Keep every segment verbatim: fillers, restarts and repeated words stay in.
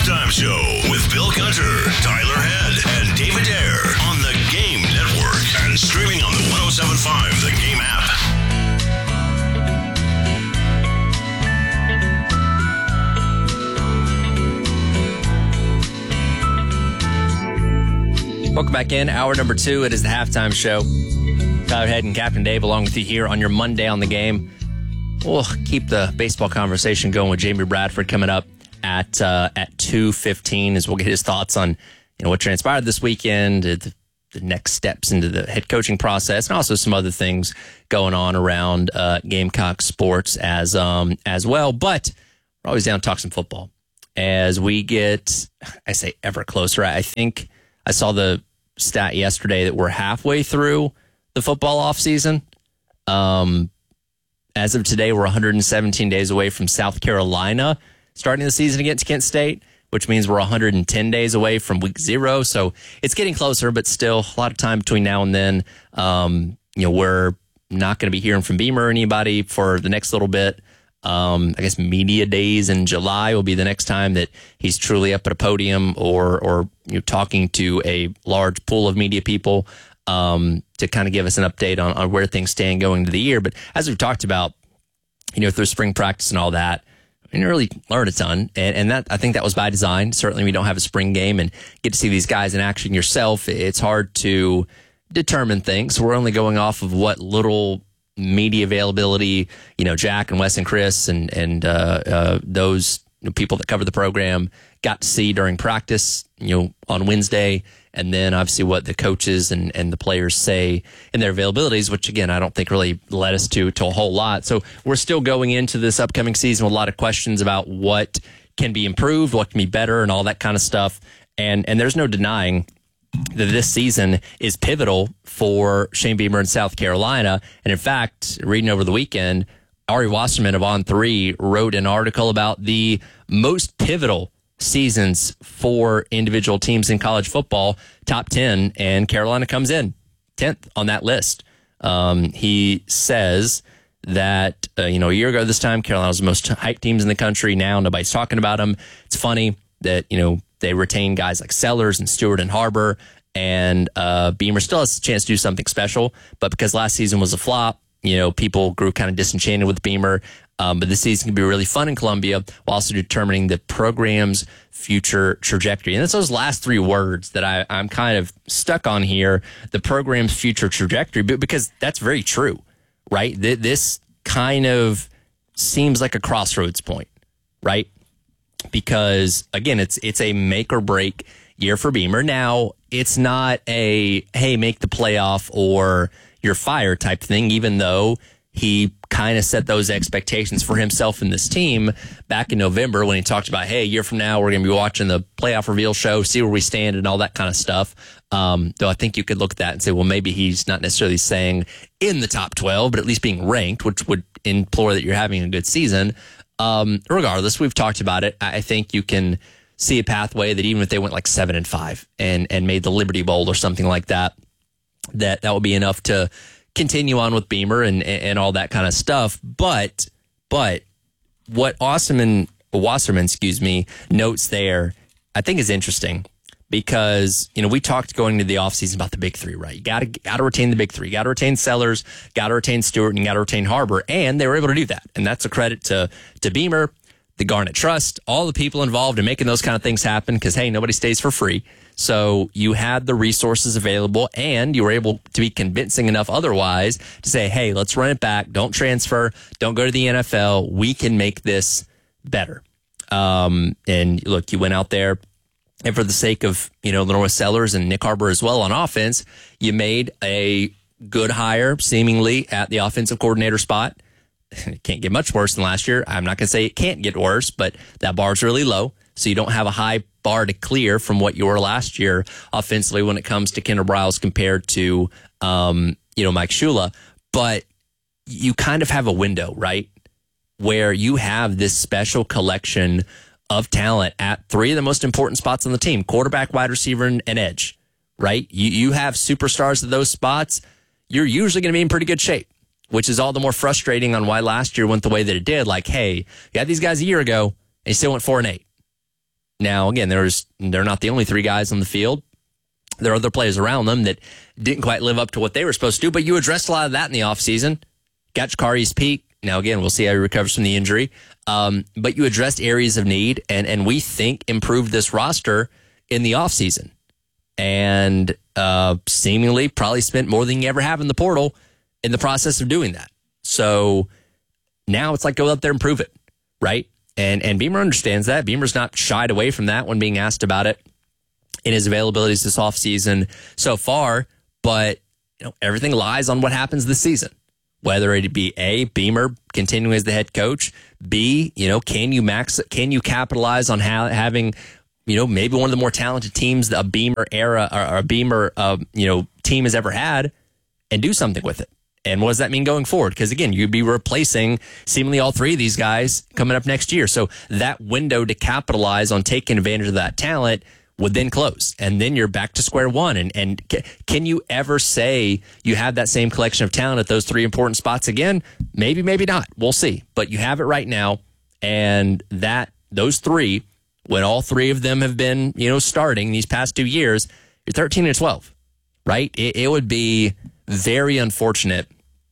Halftime Show with Bill Gunter, Tyler Head, and David Ayer on the Game Network and streaming on the one oh seven point five The Game app. Welcome back in. Hour number two. It is the Halftime Show. Tyler Head and Captain Dave along with you here on your Monday on the Game. We'll keep the baseball conversation going with Jamie Bradford coming up at uh, at two fifteen as we'll get his thoughts on you know what transpired this weekend, the, the next steps into the head coaching process, and also some other things going on around uh, Gamecock sports as um as well. But we're always down to talk some football as we get, I say, ever closer. I think I saw the stat yesterday that we're halfway through the football offseason. Um, as of today, we're one hundred seventeen days away from South Carolina starting the season against Kent State, which means we're one hundred ten days away from week zero. So it's getting closer, but still a lot of time between now and then. Um, you know, we're not going to be hearing from Beamer or anybody for the next little bit. Um, I guess media days in July will be the next time that he's truly up at a podium or, or you know, talking to a large pool of media people um, to kind of give us an update on, on where things stand going into the year. But as we've talked about, you know, through spring practice and all that, we didn't really learn a ton. And, and that I think that was by design. Certainly we don't have a spring game and get to see these guys in action yourself. It's hard to determine things. We're only going off of what little media availability, you know, Jack and Wes and Chris and, and, uh, uh, those people that cover the program got to see during practice, you know, on Wednesday. And then obviously what the coaches and, and the players say in their availabilities, which again, I don't think really led us to, to a whole lot. So we're still going into this upcoming season with a lot of questions about what can be improved, what can be better and all that kind of stuff. And, and there's no denying that this season is pivotal for Shane Beamer in South Carolina. And in fact, reading over the weekend, Ari Wasserman of On three wrote an article about the most pivotal seasons for individual teams in college football, top ten, and Carolina comes in tenth on that list. Um, he says that, uh, you know, a year ago this time, Carolina was the most hyped teams in the country. Now nobody's talking about them. It's funny that, you know, they retain guys like Sellers and Stewart and Harbor, and uh, Beamer still has a chance to do something special. But because last season was a flop, you know, people grew kind of disenchanted with Beamer. Um, but this season can be really fun in Columbia while also determining the program's future trajectory. And it's those last three words that I, I'm kind of stuck on here, the program's future trajectory, because that's very true, right? This kind of seems like a crossroads point, right? Because again, it's it's a make or break year for Beamer. Now, it's not a, hey, make the playoff or you're fired type thing, even though he kind of set those expectations for himself and this team back in November when he talked about, hey, a year from now, we're going to be watching the playoff reveal show, see where we stand and all that kind of stuff. Um, though I think you could look at that and say, well, maybe he's not necessarily saying in the top twelve, but at least being ranked, which would implore that you're having a good season. Um, regardless, we've talked about it. I think you can see a pathway that even if they went like seven and five and, and made the Liberty Bowl or something like that, that that would be enough to continue on with Beamer and, and all that kind of stuff. But, but what Wasserman, Wasserman, excuse me, notes there, I think is interesting because, you know, we talked going into the offseason about the big three, right? You gotta, gotta retain the big three, gotta retain Sellers, gotta retain Stewart, and you gotta retain Harbor. And they were able to do that. And that's a credit to, to Beamer, the Garnet Trust, all the people involved in making those kind of things happen because, hey, nobody stays for free. So you had the resources available and you were able to be convincing enough otherwise to say, hey, let's run it back. Don't transfer. Don't go to the N F L. We can make this better. Um, and look, you went out there and for the sake of, you know, Lenoir Sellers and Nick Harbor as well on offense, you made a good hire seemingly at the offensive coordinator spot. It can't get much worse than last year. I'm not going to say it can't get worse, but that bar's really low. So you don't have a high bar to clear from what you were last year offensively when it comes to Kendall Briles compared to, um, you know, Mike Shula. But you kind of have a window, right, where you have this special collection of talent at three of the most important spots on the team, quarterback, wide receiver, and, and edge, right? You, you have superstars at those spots. You're usually going to be in pretty good shape, which is all the more frustrating on why last year went the way that it did. Like, hey, you had these guys a year ago, and you still went four and eight. Now, again, there's they're not the only three guys on the field. There are other players around them that didn't quite live up to what they were supposed to do, but you addressed a lot of that in the offseason. Got Jakari's peak. Now, again, we'll see how he recovers from the injury. Um, but you addressed areas of need, and, and we think improved this roster in the offseason. And uh, seemingly probably spent more than you ever have in the portal in the process of doing that. So now it's like go up there and prove it, right? And and Beamer understands that. Beamer's not shied away from that when being asked about it in his availabilities this offseason so far. But you know, everything lies on what happens this season. Whether it be A, Beamer continuing as the head coach, B, you know, can you max, can you capitalize on ha- having, you know, maybe one of the more talented teams a Beamer era or a Beamer, uh, you know, team has ever had, and do something with it. And what does that mean going forward? Because again, you'd be replacing seemingly all three of these guys coming up next year. So that window to capitalize on taking advantage of that talent would then close, and then you're back to square one. And, and can you ever say you have that same collection of talent at those three important spots again? Maybe, maybe not. We'll see. But you have it right now, and that those three, when all three of them have been, you know, starting these past two years, you're thirteen and twelve, right? It, it would be very unfortunate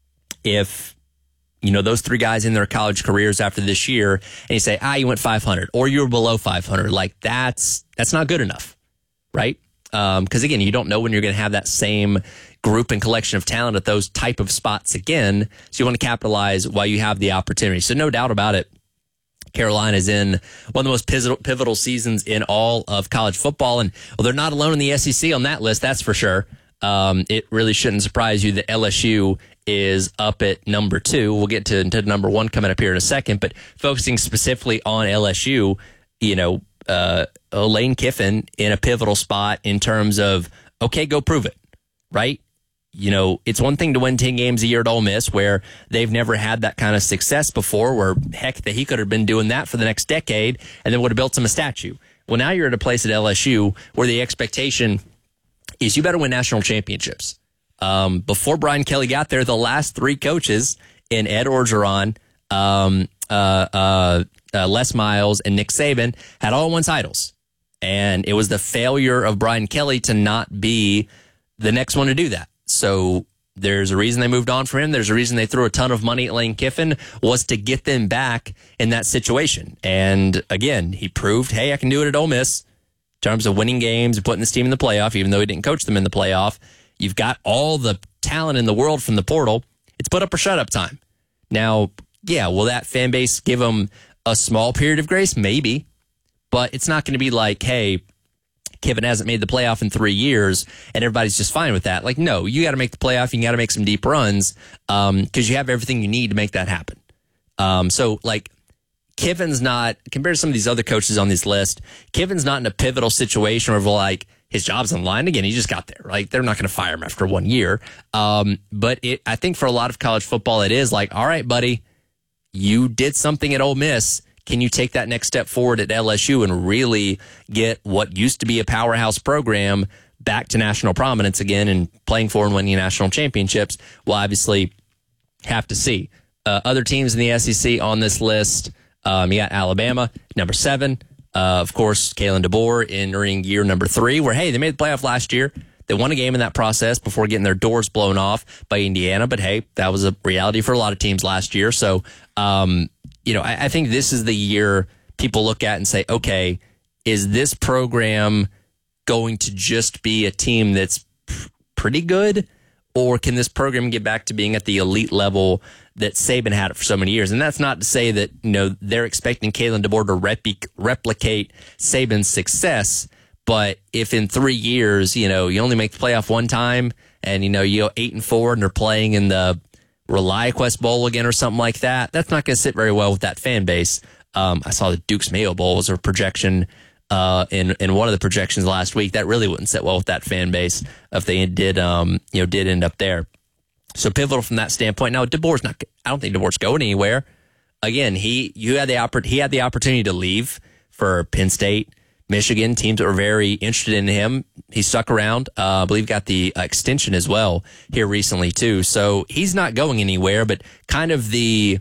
if, you know, those three guys in their college careers after this year, and you say, ah, you went five hundred, or you were below five hundred. Like, that's that's not good enough, right? Um, because, again, you don't know when you're going to have that same group and collection of talent at those type of spots again. So you want to capitalize while you have the opportunity. So no doubt about it, Carolina is in one of the most pivotal, pivotal seasons in all of college football. And well, they're not alone in the S E C on that list, that's for sure. Um, it really shouldn't surprise you that L S U is up at number two. We'll get to, to number one coming up here in a second, but focusing specifically on L S U, you know, uh, Lane Kiffin in a pivotal spot in terms of, okay, go prove it, right? You know, it's one thing to win ten games a year at Ole Miss where they've never had that kind of success before, where heck, that he could have been doing that for the next decade and then would have built him a statue. Well, now you're at a place at L S U where the expectation is you better win national championships. Um, before Brian Kelly got there, the last three coaches in Ed Orgeron, um, uh, uh, uh, Les Miles, and Nick Saban had all won titles. And it was the failure of Brian Kelly to not be the next one to do that. So there's a reason they moved on from him. There's a reason they threw a ton of money at Lane Kiffin, was to get them back in that situation. And again, he proved, hey, I can do it at Ole Miss in terms of winning games and putting this team in the playoff, even though he didn't coach them in the playoff. You've got all the talent in the world from the portal. It's put up or shut up time. Now, yeah, will that fan base give them a small period of grace? Maybe. But it's not going to be like, hey, Kiffin hasn't made the playoff in three years and everybody's just fine with that. Like, no, you got to make the playoff. You got to make some deep runs um, because you have everything you need to make that happen. Um, so, like, Kiffin's not, compared to some of these other coaches on this list, Kiffin's not in a pivotal situation where, like, his job's on the line. Again, he just got there. Like, they're not going to fire him after one year. Um, but it, I think for a lot of college football, it is like, all right, buddy, you did something at Ole Miss. Can you take that next step forward at L S U and really get what used to be a powerhouse program back to national prominence again and playing for and winning national championships? We'll obviously have to see. Uh, other teams in the S E C on this list, um, you got Alabama, number seven. Uh, of course, Kalen DeBoer entering year number three, where, hey, they made the playoff last year. They won a game in that process before getting their doors blown off by Indiana. But, hey, that was a reality for a lot of teams last year. So, um, you know, I, I think this is the year people look at and say, okay, is this program going to just be a team that's p- pretty good? Or can this program get back to being at the elite level that Saban had it for so many years? And that's not to say that, you know, they're expecting Kalen DeBoer to repli- replicate Saban's success. But if in three years, you know, you only make the playoff one time and, you know, you go eight and four and they're playing in the ReliaQuest Bowl again or something like that, that's not going to sit very well with that fan base. Um, I saw the Duke's Mayo Bowl was a projection uh, in in one of the projections last week. That really wouldn't sit well with that fan base if they did, um, you know, did end up there. So pivotal from that standpoint. Now, DeBoer's not. I don't think DeBoer's going anywhere. Again, he you had the oppor- he had the opportunity to leave for Penn State, Michigan, teams that were very interested in him. He stuck around. Uh, I believe got the uh, extension as well here recently too. So he's not going anywhere. But kind of the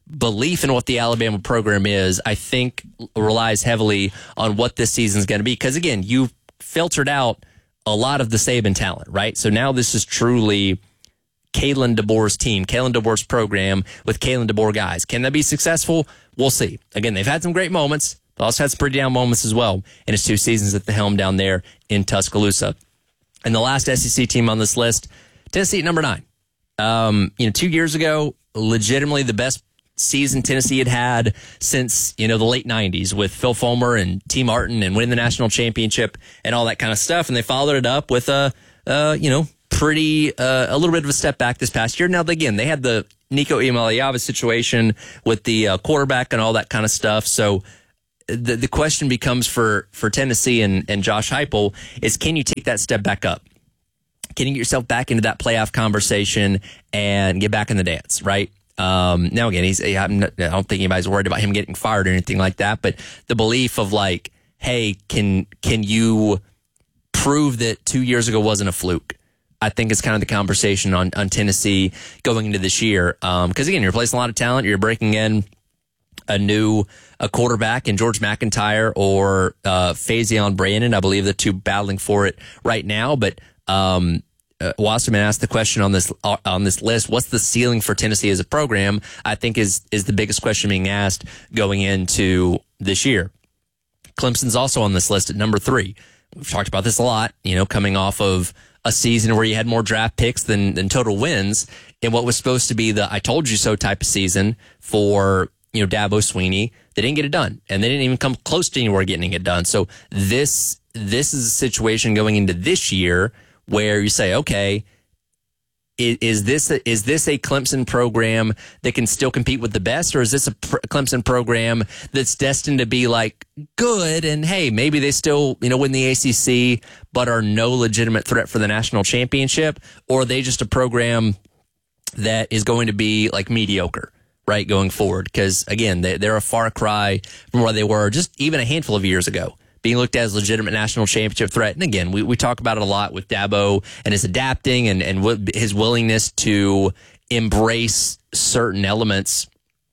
belief in what the Alabama program is, I think, relies heavily on what this season is going to be. Because, again, you've filtered out a lot of the Saban talent, right? So now this is truly Kalen DeBoer's team, Kalen DeBoer's program with Kalen DeBoer guys. Can that be successful? We'll see. Again, they've had some great moments, but also had some pretty down moments as well in his two seasons at the helm down there in Tuscaloosa. And the last S E C team on this list, Tennessee at number nine. Um, you know, two years ago, legitimately the best season Tennessee had had since, you know, the late nineties with Phil Fulmer and T. Martin and winning the national championship and all that kind of stuff. And they followed it up with a, uh, you know, pretty, uh, a little bit of a step back this past year. Now, again, they had the Nico Iamaleava situation with the uh, quarterback and all that kind of stuff. So the the question becomes for, for Tennessee and, and Josh Heupel is, can you take that step back up? Can you get yourself back into that playoff conversation and get back in the dance, right? Um, now, again, he's, I'm not, I don't think anybody's worried about him getting fired or anything like that, but the belief of like, hey, can can you prove that two years ago wasn't a fluke? I think is kind of the conversation on, on Tennessee going into this year. Um, because, again, you're replacing a lot of talent. You're breaking in a new a quarterback in George McIntyre or uh, Faison Brandon. I believe the two battling for it right now, but um Uh, Wasserman asked the question on this uh, on this list: what's the ceiling for Tennessee as a program? I think is is the biggest question being asked going into this year. Clemson's also on this list at number three. We've talked about this a lot. You know, coming off of a season where you had more draft picks than than total wins, in what was supposed to be the "I told you so" type of season for you know Dabo Swinney. They didn't get it done, and they didn't even come close to anywhere getting it done. So this this is a situation going into this year where you say, okay, is, is this a, is this a Clemson program that can still compete with the best, or is this a pr- Clemson program that's destined to be like good and hey, maybe they still you know win the A C C but are no legitimate threat for the national championship, or are they just a program that is going to be like mediocre, right, going forward? Because again, they, they're a far cry from where they were just even a handful of years ago, being looked at as legitimate national championship threat. And again, we, we talk about it a lot with Dabo and his adapting and, and w- his willingness to embrace certain elements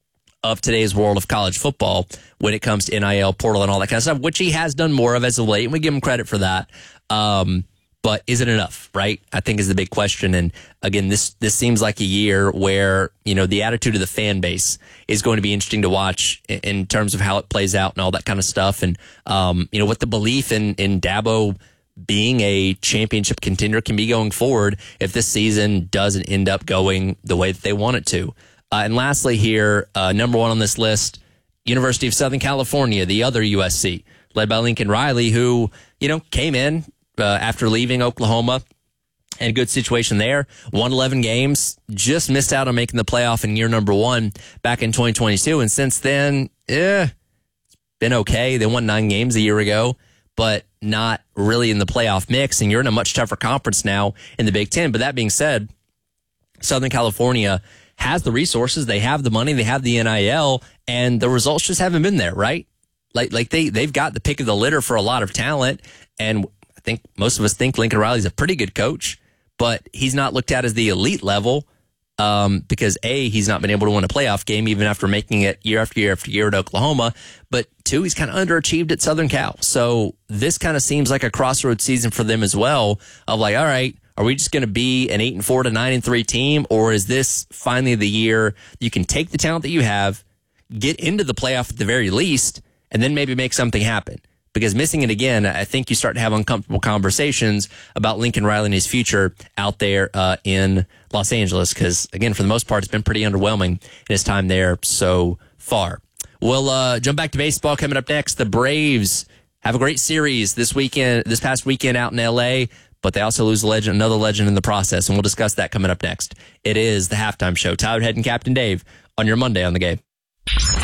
of today's world of college football when it comes to N I L, portal, and all that kind of stuff, which he has done more of as of late, and we give him credit for that. Um, but is it enough, right? I think is the big question. And again, this this seems like a year where, you know, the attitude of the fan base is going to be interesting to watch in, in terms of how it plays out and all that kind of stuff. And, um, you know, what the belief in, in Dabo being a championship contender can be going forward if this season doesn't end up going the way that they want it to. Uh, and lastly here, uh, number one on this list, University of Southern California, the other U S C, led by Lincoln Riley, who, you know, came in Uh, after leaving Oklahoma, and a good situation there. Won eleven games, just missed out on making the playoff in year number one back in twenty twenty-two. And since then, eh, it's been okay. They won nine games a year ago, but not really in the playoff mix. And you're in a much tougher conference now in the Big Ten. But that being said, Southern California has the resources. They have the money. They have the N I L, and the results just haven't been there, right? Like, like they, they've got the pick of the litter for a lot of talent. And I think most of us think Lincoln Riley's a pretty good coach, but he's not looked at as the elite level um, because, A, he's not been able to win a playoff game even after making it year after year after year at Oklahoma, but two, he's kind of underachieved at Southern Cal. So this kind of seems like a crossroads season for them as well of like, all right, are we just going to be an eight and four to nine and three team, or is this finally the year you can take the talent that you have, get into the playoff at the very least, and then maybe make something happen? Because missing it again, I think you start to have uncomfortable conversations about Lincoln Riley and his future out there uh, in Los Angeles. Because, again, for the most part, it's been pretty underwhelming in his time there so far. We'll uh, jump back to baseball coming up next. The Braves have a great series this weekend, this past weekend out in L A, but they also lose a legend, another legend in the process, and we'll discuss that coming up next. It is the Halftime Show. Tyler Head and Captain Dave on your Monday on the Game.